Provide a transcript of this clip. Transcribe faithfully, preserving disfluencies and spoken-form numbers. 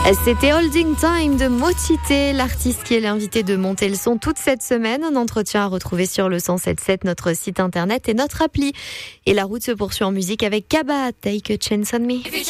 C'était Holding Time de Motité, l'artiste qui est l'invité de Monter le son toute cette semaine. Un entretien à retrouver sur le cent sept sept, notre site internet et notre appli. Et la route se poursuit en musique avec Kaba, Take a Chance on Me.